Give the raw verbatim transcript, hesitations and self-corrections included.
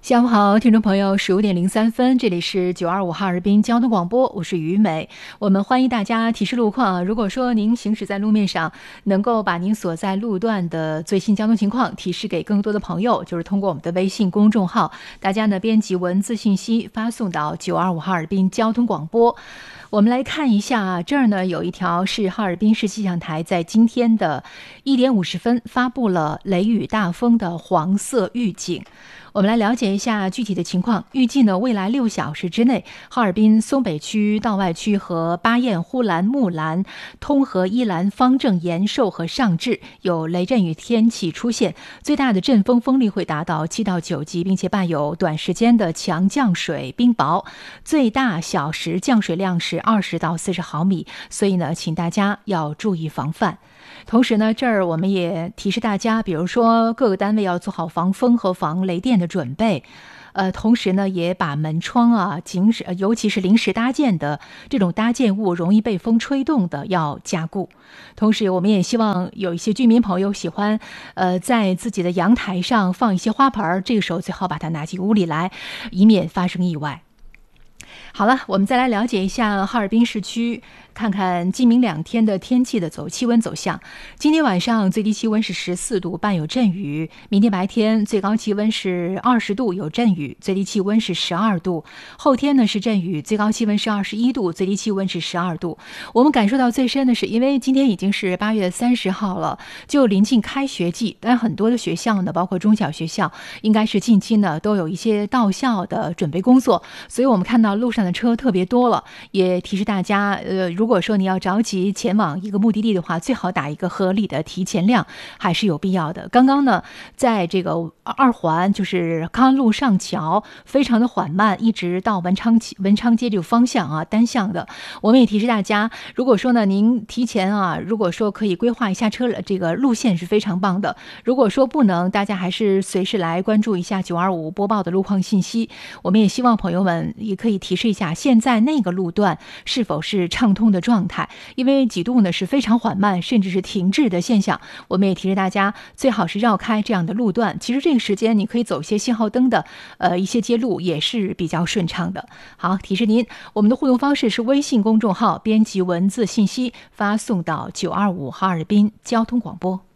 下午好，听众朋友，十五点零三分，这里是九二五哈尔滨交通广播，我是于美。我们欢迎大家提示路况。如果说您行驶在路面上，能够把您所在路段的最新交通情况提示给更多的朋友，就是通过我们的微信公众号，大家呢编辑文字信息发送到九二五哈尔滨交通广播。我们来看一下，这儿呢有一条是哈尔滨市气象台在今天的一点五十分发布了雷雨大风的黄色预警。我们来了解一下具体的情况。预计呢，未来六小时之内，哈尔滨松北区、道外区和巴彦、呼兰、木兰、通河、依兰、方正、延寿和上志有雷阵雨天气出现，最大的阵风风力会达到七到九级，并且伴有短时间的强降水、冰雹，最大小时降水量是二十到四十毫米，所以呢，请大家要注意防范。同时呢，这儿我们也提示大家，比如说各个单位要做好防风和防雷电的准备。呃，同时呢，也把门窗啊、紧实，尤其是临时搭建的这种搭建物容易被风吹动的要加固。同时，我们也希望有一些居民朋友喜欢，呃，在自己的阳台上放一些花盆，这个时候最好把它拿进屋里来，以免发生意外。好了，我们再来了解一下哈尔滨市区，看看今明两天的天气的走气温走向。今天晚上最低气温是十四度，伴有阵雨；明天白天最高气温是二十度，有阵雨，最低气温是十二度。后天呢是阵雨，最高气温是二十一度，最低气温是十二度。我们感受到最深的是，因为今天已经是八月三十号了，就临近开学季，但很多的学校呢，包括中小学校，应该是近期呢都有一些到校的准备工作，所以我们看到路上的车特别多了，也提示大家，呃，如果说你要着急前往一个目的地的话，最好打一个合理的提前量，还是有必要的。刚刚呢，在这个二环，就是康安路上桥，非常的缓慢，一直到文昌文昌街这个方向啊，单向的。我们也提示大家，如果说呢，您提前啊，如果说可以规划一下车这个路线是非常棒的。如果说不能，大家还是随时来关注一下九二五播报的路况信息。我们也希望朋友们也可以提示一下，现在那个路段是否是畅通的状态，因为几度呢是非常缓慢，甚至是停滞的现象。我们也提示大家，最好是绕开这样的路段。其实这个时间你可以走一些信号灯的，呃，一些街路也是比较顺畅的。好，提示您，我们的互动方式是微信公众号编辑文字信息发送到九二五哈尔滨交通广播。